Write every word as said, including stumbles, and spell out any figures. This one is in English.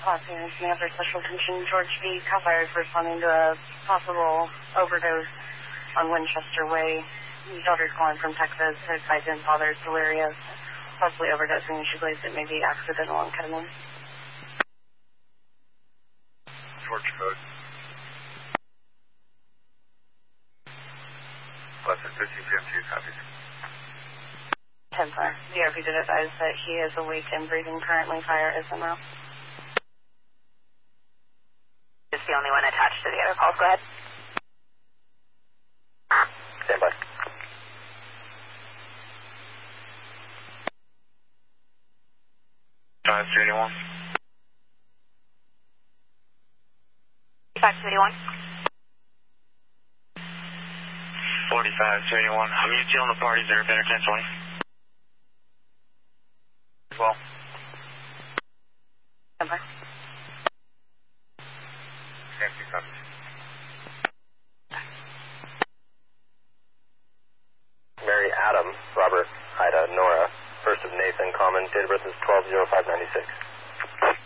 Los Angeles, Manfred Special Attention, George V. Cal Fire is responding to a possible overdose on Winchester Way. His daughter's calling from Texas. Her advised and father is delirious, possibly overdosing. She believes it may be accidental on ketamine. George code. Less than fifteen P M two copies. ten four. The R P did advise that he is awake and breathing currently. Fire is en route. Is the only one attached to the other calls. Go ahead. Stand by. five two eighty-one. five two eighty-one. forty-five two eighty-one. I'm U T on the parties there, better ten twenty. Well. ten four. Stand two copies. Mary Adam, Robert, Ida, Nora, first of Nathan, common, date of birth is twelve oh five ninety-six.